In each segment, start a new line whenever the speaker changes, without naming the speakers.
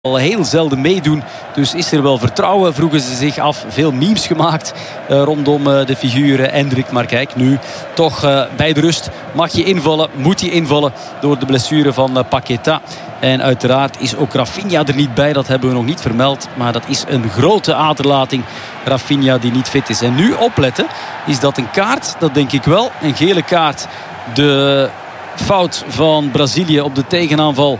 al heel zelden meedoen. Dus is er wel vertrouwen, vroegen ze zich af. Veel memes gemaakt rondom de figuren Endrick. Maar kijk, nu toch bij de rust mag je invallen. Moet hij invallen door de blessure van Paqueta. En uiteraard is ook Rafinha er niet bij. Dat hebben we nog niet vermeld. Maar dat is een grote aderlating. Rafinha die niet fit is. En nu opletten, is dat een kaart? Dat denk ik wel. Een gele kaart. De fout van Brazilië op de tegenaanval.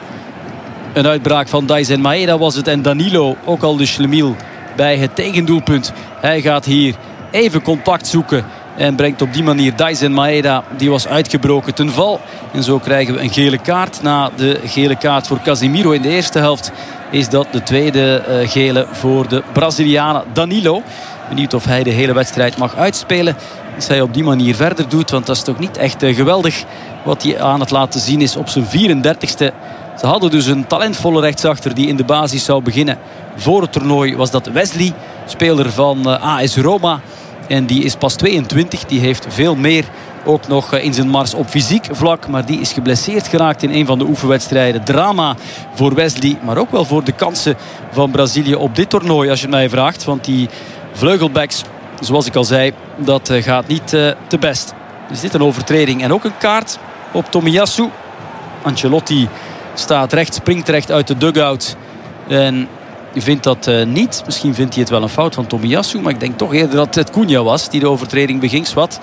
Een uitbraak van Daizen Maeda was het. En Danilo, ook al de schlemiel bij het tegendoelpunt. Hij gaat hier even contact zoeken. En brengt op die manier Daizen Maeda, die was uitgebroken, ten val. En zo krijgen we een gele kaart. Na de gele kaart voor Casemiro in de eerste helft is dat de tweede gele voor de Brazilianen Danilo. Benieuwd of hij de hele wedstrijd mag uitspelen. Als hij op die manier verder doet. Want dat is toch niet echt geweldig wat hij aan het laten zien is op zijn 34ste. Ze hadden dus een talentvolle rechtsachter die in de basis zou beginnen. Voor het toernooi was dat Wesley, speler van AS Roma. En die is pas 22. Die heeft veel meer ook nog in zijn mars op fysiek vlak. Maar die is geblesseerd geraakt in een van de oefenwedstrijden. Drama voor Wesley, maar ook wel voor de kansen van Brazilië op dit toernooi, als je het mij vraagt. Want die vleugelbacks, zoals ik al zei, dat gaat niet te best. Is dit een overtreding en ook een kaart op Tomiyasu. Ancelotti staat recht, springt recht uit de dugout. En je vindt dat niet. Misschien vindt hij het wel een fout van Tomiyasu. Maar ik denk toch eerder dat het Cunha was die de overtreding beging. Zwat.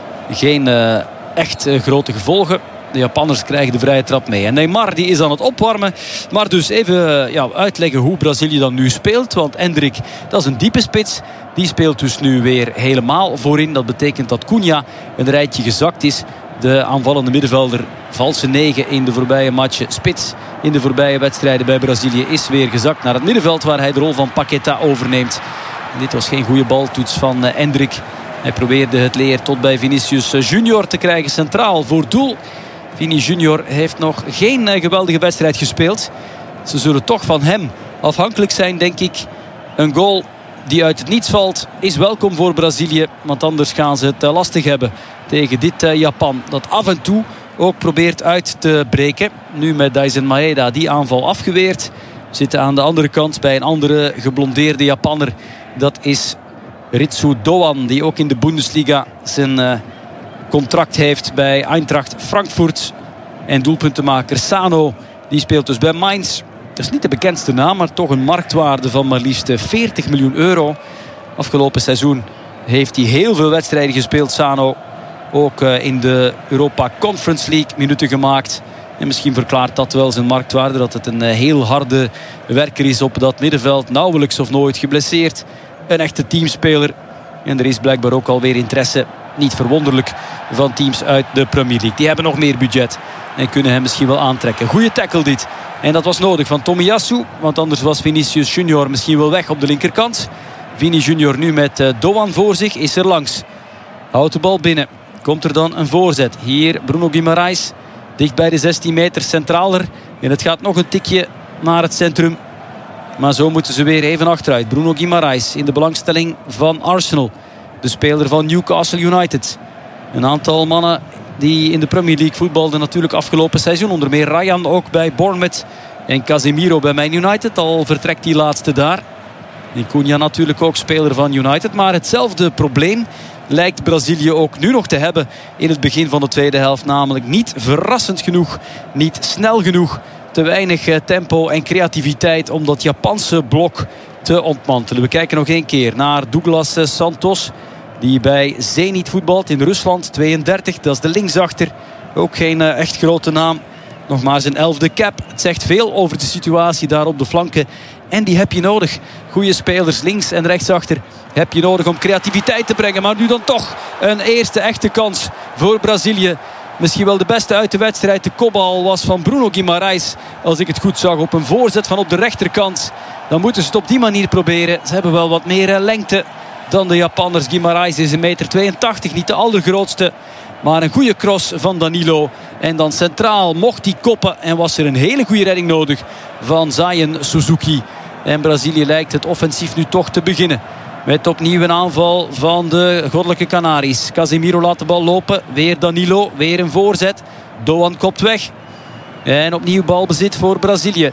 Geen echt grote gevolgen. De Japanners krijgen de vrije trap mee. En Neymar die is aan het opwarmen. Maar dus even uitleggen hoe Brazilië dan nu speelt. Want Endrick, dat is een diepe spits. Die speelt dus nu weer helemaal voorin. Dat betekent dat Cunha een rijtje gezakt is. De aanvallende middenvelder, valse 9 in de voorbije matchen. Spits in de voorbije wedstrijden bij Brazilië is weer gezakt naar het middenveld, waar hij de rol van Paqueta overneemt. En dit was geen goede baltoets van Endrick. Hij probeerde het leer tot bij Vinicius Junior te krijgen centraal voor doel. Vini Junior heeft nog geen geweldige wedstrijd gespeeld. Ze zullen toch van hem afhankelijk zijn, denk ik. Een goal die uit het niets valt is welkom voor Brazilië. Want anders gaan ze het lastig hebben tegen dit Japan. Dat af en toe ook probeert uit te breken. Nu met Daizen Maeda die aanval afgeweerd. We zitten aan de andere kant bij een andere geblondeerde Japanner. Dat is Ritsu Doan, die ook in de Bundesliga zijn contract heeft bij Eintracht Frankfurt. En doelpuntenmaker Sano, die speelt dus bij Mainz. Dat is niet de bekendste naam, maar toch een marktwaarde van maar liefst 40 miljoen euro. Afgelopen seizoen heeft hij heel veel wedstrijden gespeeld, Sano. Ook in de Europa Conference League minuten gemaakt. En misschien verklaart dat wel zijn marktwaarde. Dat het een heel harde werker is op dat middenveld. Nauwelijks of nooit geblesseerd. Een echte teamspeler. En er is blijkbaar ook alweer interesse, niet verwonderlijk, van teams uit de Premier League. Die hebben nog meer budget en kunnen hem misschien wel aantrekken. Goeie tackle dit. En dat was nodig van Tomiyasu. Want anders was Vinicius Junior misschien wel weg op de linkerkant. Vini Junior nu met Doan voor zich. Is er langs. Houdt de bal binnen. Komt er dan een voorzet. Hier Bruno Guimaraes. Dicht bij de 16 meter centraler. En het gaat nog een tikje naar het centrum. Maar zo moeten ze weer even achteruit. Bruno Guimaraes in de belangstelling van Arsenal. De speler van Newcastle United. Een aantal mannen die in de Premier League voetbalden natuurlijk afgelopen seizoen. Onder meer Ryan ook bij Bournemouth. En Casemiro bij Man United. Al vertrekt die laatste daar. En Cunha natuurlijk ook speler van United. Maar hetzelfde probleem lijkt Brazilië ook nu nog te hebben in het begin van de tweede helft. Namelijk niet verrassend genoeg. Niet snel genoeg. Te weinig tempo en creativiteit om dat Japanse blok te ontmantelen. We kijken nog één keer naar Douglas Santos. Die bij Zenit voetbalt in Rusland. 32, dat is de linksachter. Ook geen echt grote naam. Nog maar zijn 11e cap. Het zegt veel over de situatie daar op de flanken. En die heb je nodig. Goede spelers links en rechtsachter heb je nodig om creativiteit te brengen. Maar nu dan toch een eerste echte kans voor Brazilië. Misschien wel de beste uit de wedstrijd. De kopbal was van Bruno Guimaraes. Als ik het goed zag, op een voorzet van op de rechterkant. Dan moeten ze het op die manier proberen. Ze hebben wel wat meer lengte dan de Japanners. Guimaraes is 1,82 meter. Niet de allergrootste. Maar een goede cross van Danilo. En dan centraal mocht hij koppen. En was er een hele goede redding nodig van Zayen Suzuki. En Brazilië lijkt het offensief nu toch te beginnen. Met opnieuw een aanval van de Goddelijke Canaries. Casemiro laat de bal lopen. Weer Danilo. Weer een voorzet. Doan kopt weg. En opnieuw balbezit voor Brazilië.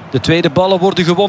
De tweede ballen worden gewonnen